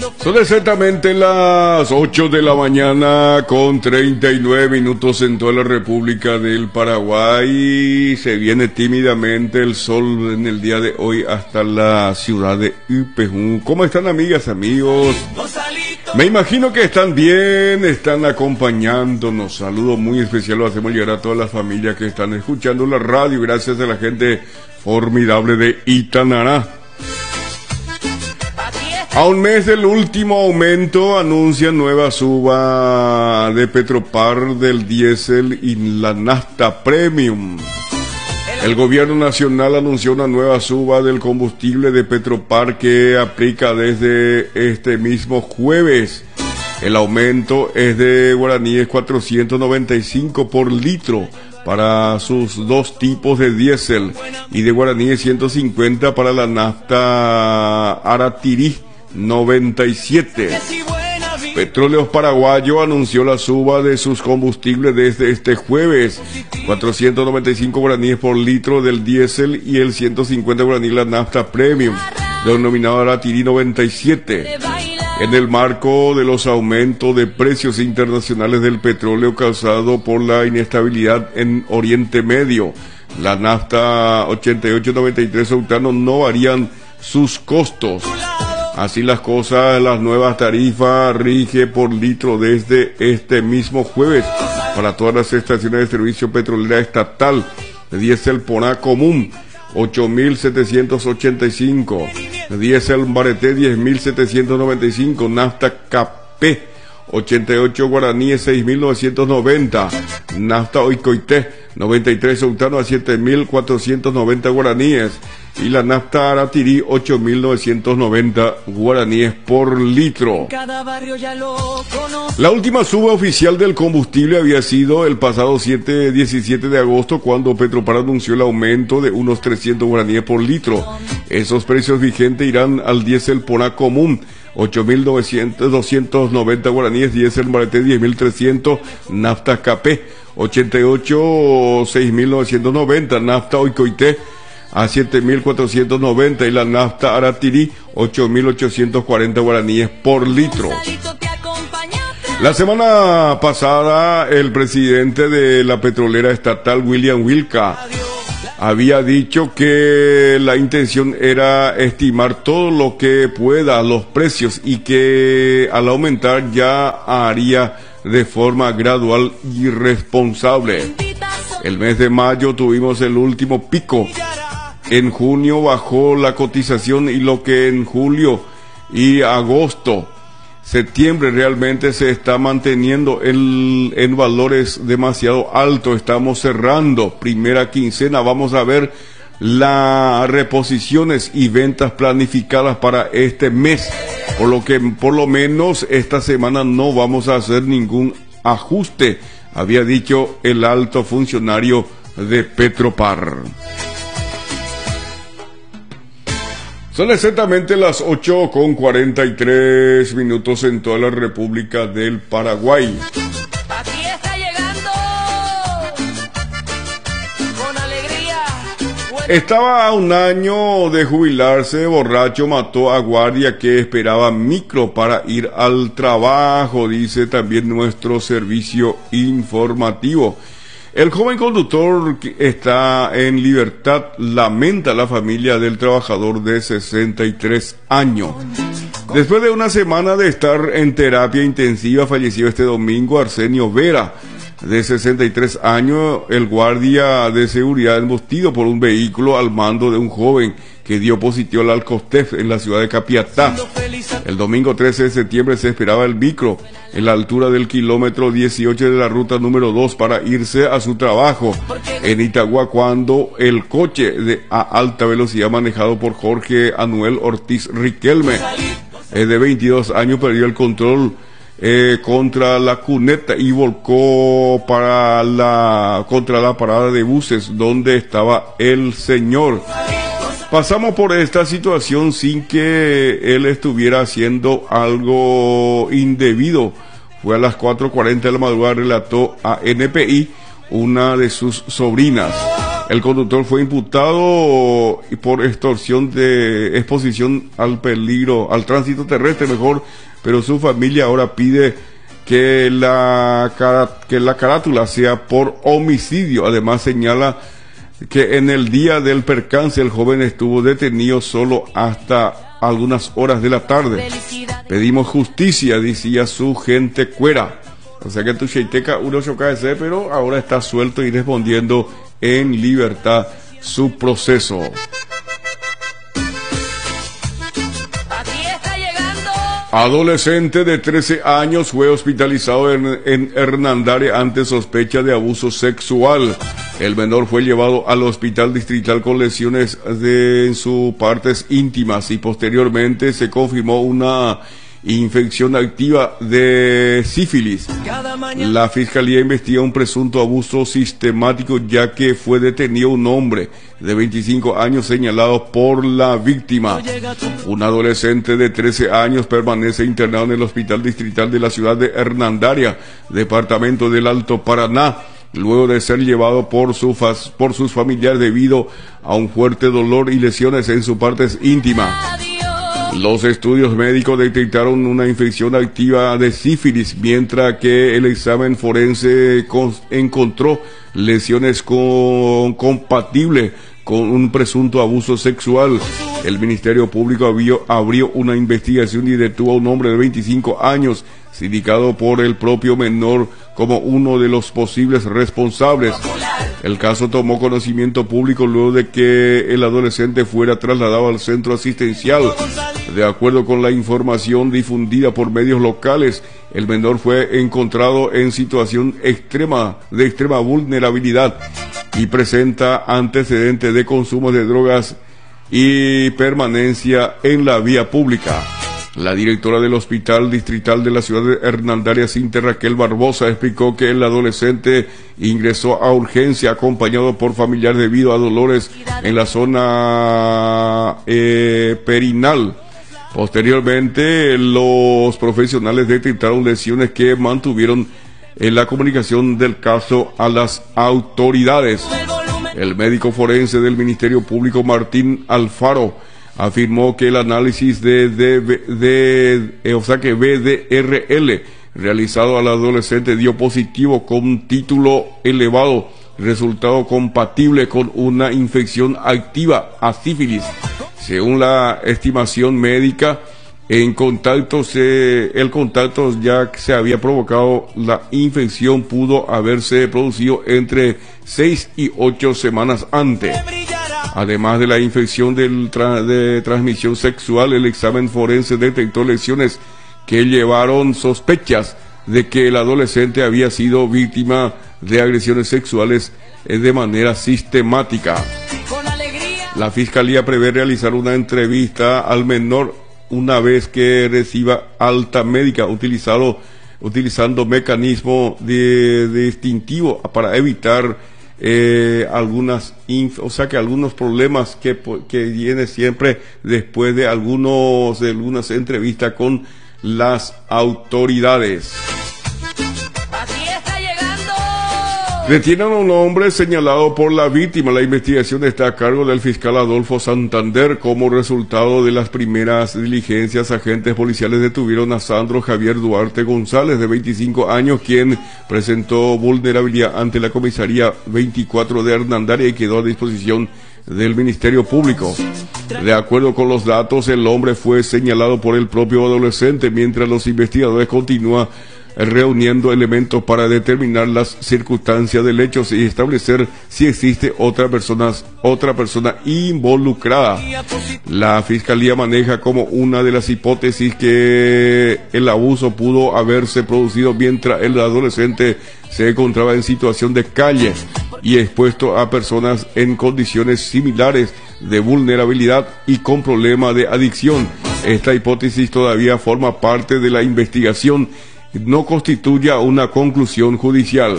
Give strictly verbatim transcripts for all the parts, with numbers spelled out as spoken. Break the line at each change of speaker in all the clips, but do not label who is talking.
Son exactamente las ocho de la mañana con treinta y nueve minutos en toda la República del Paraguay. Se viene tímidamente el sol en el día de hoy hasta la ciudad de Upejún. ¿Cómo están, amigas, amigos? Me imagino que están bien, están acompañándonos. Saludo muy especial lo hacemos llegar a todas las familias que están escuchando la radio, gracias a la gente formidable de Itanará. A un mes del último aumento, anuncian nueva suba de Petropar del diésel y la nafta premium. El gobierno nacional anunció una nueva suba del combustible de Petropar que aplica desde este mismo jueves. El aumento es de guaraníes cuatrocientos noventa y cinco por litro para sus dos tipos de diésel y de guaraníes ciento cincuenta para la nafta Aratirí noventa y siete. Petróleos Paraguayo anunció la suba de sus combustibles desde este jueves. cuatrocientos noventa y cinco guaraníes por litro del diésel y el ciento cincuenta guaraníes la nafta premium, denominado Aratirí noventa y siete. En el marco de los aumentos de precios internacionales del petróleo causado por la inestabilidad en Oriente Medio, la nafta ochenta y ocho noventa y tres octanos no varían sus costos. Así las cosas, las nuevas tarifas rige por litro desde este mismo jueves para todas las estaciones de servicio petrolera estatal. Diésel Porá común, ocho mil setecientos ochenta y cinco. Diésel Bareté, diez mil setecientos noventa y cinco. Nafta Capé, ochenta y ocho guaraníes, seis mil novecientos noventa. Nafta Oicoité, noventa y tres octanos a siete mil cuatrocientos noventa guaraníes. Y la nafta Aratirí, ocho mil novecientos noventa guaraníes por litro. La última suba oficial del combustible había sido el pasado siete, diecisiete de agosto, cuando Petropar anunció el aumento de unos trescientos guaraníes por litro. Esos precios vigentes irán al diésel Porá común, ocho mil doscientos noventa guaraníes, diésel Bareté diez mil trescientos, nafta Capé ochenta y ocho, seis mil novecientos noventa, nafta Oicoité a siete mil cuatrocientos noventa y la nafta Aratirí ocho mil ochocientos cuarenta guaraníes por litro. La semana pasada el presidente de la petrolera estatal, William Wilca, había dicho que la intención era estimar todo lo que pueda los precios y que al aumentar ya haría de forma gradual y responsable. El mes de mayo tuvimos el último pico. En junio bajó la cotización y lo que en julio y agosto, septiembre realmente se está manteniendo el, en valores demasiado altos. Estamos cerrando primera quincena, vamos a ver las reposiciones y ventas planificadas para este mes, por lo que por lo menos esta semana no vamos a hacer ningún ajuste, había dicho el alto funcionario de Petropar. Son exactamente las ocho con cuarenta y tres minutos en toda la República del Paraguay.
Aquí está llegando con alegría.
Estaba a un año de jubilarse, borracho mató a guardia que esperaba micro para ir al trabajo, dice también nuestro servicio informativo. El joven conductor que está en libertad lamenta la familia del trabajador de sesenta y tres años. Después de una semana de estar en terapia intensiva, falleció este domingo Arsenio Vera, de sesenta y tres años, el guardia de seguridad embustido por un vehículo al mando de un joven que dio positivo al Alcostef en la ciudad de Capiatá. El domingo trece de septiembre se esperaba el micro en la altura del kilómetro dieciocho de la ruta número dos para irse a su trabajo en Itagua, cuando el coche de a alta velocidad manejado por Jorge Anuel Ortiz Riquelme, eh, de veintidós años, perdió el control eh, contra la cuneta y volcó para la contra la parada de buses donde estaba el señor. Pasamos por esta situación sin que él estuviera haciendo algo indebido. Fue a las cuatro cuarenta de la madrugada, relató a N P I una de sus sobrinas. El conductor fue imputado por extorsión de exposición al peligro, al tránsito terrestre mejor, pero su familia ahora pide que la, que la carátula sea por homicidio. Además señala que en el día del percance el joven estuvo detenido solo hasta algunas horas de la tarde. Pedimos justicia, decía su gente cuera. O sea que tu cheiteca uno choca ese, pero ahora está suelto y respondiendo en libertad su proceso.
Aquí está llegando.
Adolescente de trece años fue hospitalizado en, en Hernandaria ante sospecha de abuso sexual. El menor fue llevado al hospital distrital con lesiones de, en sus partes íntimas y posteriormente se confirmó una infección activa de sífilis. La fiscalía investiga un presunto abuso sistemático ya que fue detenido un hombre de veinticinco años señalado por la víctima. Un adolescente de trece años permanece internado en el hospital distrital de la ciudad de Hernandaria, departamento del Alto Paraná, luego de ser llevado por, su fas, por sus familiares debido a un fuerte dolor y lesiones en sus partes íntimas. Los estudios médicos detectaron una infección activa de sífilis, mientras que el examen forense con, encontró lesiones con, compatibles con un presunto abuso sexual. El Ministerio Público abrió, abrió una investigación y detuvo a un hombre de veinticinco años, sindicado por el propio menor como uno de los posibles responsables. El caso tomó conocimiento público luego de que el adolescente fuera trasladado al centro asistencial. De acuerdo con la información difundida por medios locales, el menor fue encontrado en situación extrema, de extrema vulnerabilidad y presenta antecedentes de consumo de drogas y permanencia en la vía pública. La directora del Hospital Distrital de la ciudad de Hernandaria, Cintia Raquel Barbosa, explicó que el adolescente ingresó a urgencia acompañado por familiares debido a dolores en la zona eh, perinal. Posteriormente, los profesionales detectaron lesiones que mantuvieron en la comunicación del caso a las autoridades. El médico forense del Ministerio Público, Martín Alfaro, afirmó que el análisis de, de, de, de eh, o sea que B D R L realizado al adolescente dio positivo con un título elevado, resultado compatible con una infección activa a sífilis. Según la estimación médica, en contacto se, el contacto ya que se había provocado la infección pudo haberse producido entre seis y ocho semanas antes. Además de la infección del tra de transmisión sexual, el examen forense detectó lesiones que llevaron sospechas de que el adolescente había sido víctima de agresiones sexuales de manera sistemática. La fiscalía prevé realizar una entrevista al menor una vez que reciba alta médica, utilizado, utilizando mecanismo de, de distintivo para evitar eh, algunas, inf o sea que algunos problemas que, que viene siempre después de algunos, de algunas entrevistas con las autoridades. Detienen a un hombre señalado por la víctima. La investigación está a cargo del fiscal Adolfo Santander. Como resultado de las primeras diligencias, agentes policiales detuvieron a Sandro Javier Duarte González, de veinticinco años, quien presentó vulnerabilidad ante la comisaría veinticuatro de Hernandaria y quedó a disposición del Ministerio Público. De acuerdo con los datos, el hombre fue señalado por el propio adolescente, mientras los investigadores continúan reuniendo elementos para determinar las circunstancias del hecho y establecer si existe otra persona, otra persona involucrada. La fiscalía maneja como una de las hipótesis que el abuso pudo haberse producido mientras el adolescente se encontraba en situación de calle y expuesto a personas en condiciones similares de vulnerabilidad y con problema de adicción. Esta hipótesis todavía forma parte de la investigación, no constituye una conclusión judicial.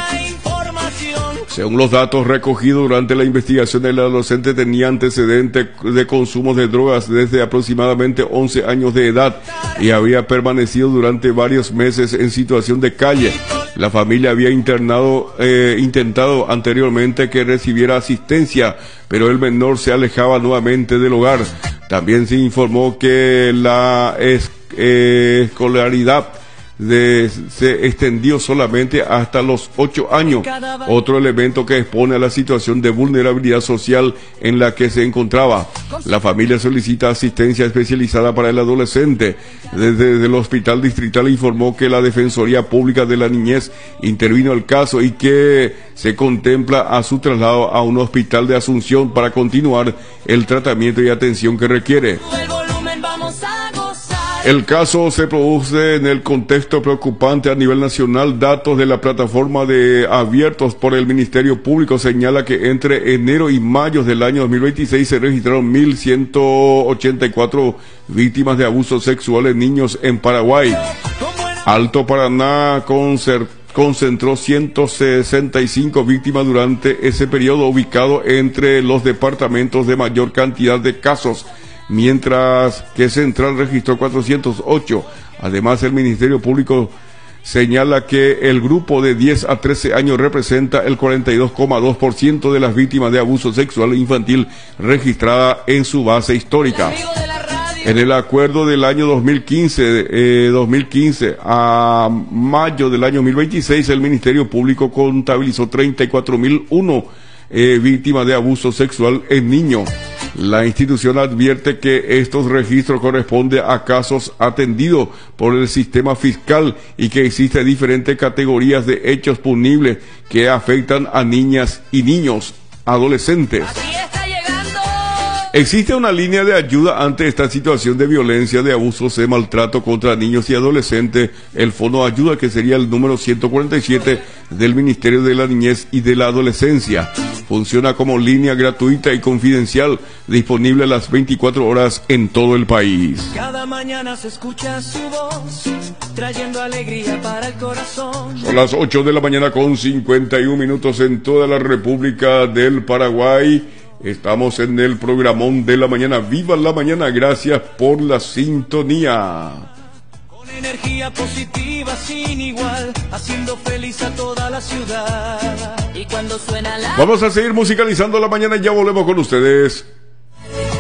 Según los datos recogidos durante la investigación, el adolescente tenía antecedentes de consumo de drogas desde aproximadamente once años de edad y había permanecido durante varios meses en situación de calle. La familia había internado, eh, intentado anteriormente que recibiera asistencia, pero el menor se alejaba nuevamente del hogar. También se informó que la es, eh, escolaridad de, se extendió solamente hasta los ocho años, otro elemento que expone a la situación de vulnerabilidad social en la que se encontraba. La familia solicita asistencia especializada para el adolescente. Desde, desde el hospital distrital informó que la Defensoría Pública de la Niñez intervino el caso y que se contempla a su traslado a un hospital de Asunción para continuar el tratamiento y atención que requiere. El caso se produce en el contexto preocupante a nivel nacional. Datos de la plataforma de abiertos por el Ministerio Público señala que entre enero y mayo del año dos mil veintiséis se registraron mil ciento ochenta y cuatro víctimas de abuso sexual en niños en Paraguay. Alto Paraná concentró ciento sesenta y cinco víctimas durante ese periodo, ubicado entre los departamentos de mayor cantidad de casos, mientras que Central registró cuatrocientos ocho. Además, el Ministerio Público señala que el grupo de diez a trece años representa el cuarenta y dos coma dos por ciento de las víctimas de abuso sexual infantil registrada en su base histórica. En el acuerdo del año dos mil quince, eh, dos mil quince a mayo del año dos mil veintiséis, el Ministerio Público contabilizó treinta y cuatro mil uno eh, víctimas de abuso sexual en niños. La institución advierte que estos registros corresponden a casos atendidos por el sistema fiscal y que existen diferentes categorías de hechos punibles que afectan a niñas y niños, adolescentes. Existe una línea de ayuda ante esta situación de violencia, de abusos, de maltrato contra niños y adolescentes. El Fondo de Ayuda, que sería el número ciento cuarenta y siete del Ministerio de la Niñez y de la Adolescencia. Funciona como línea gratuita y confidencial, disponible a las veinticuatro horas en todo el país.
Cada mañana se escucha su voz, trayendo alegría para el corazón.
Son las ocho de la mañana con cincuenta y un minutos en toda la República del Paraguay. Estamos en el programón de la mañana. ¡Viva la mañana! Gracias por la sintonía.
Con energía positiva sin igual, haciendo feliz a toda la ciudad. Y cuando suena la...
Vamos a seguir musicalizando la mañana y ya volvemos con ustedes.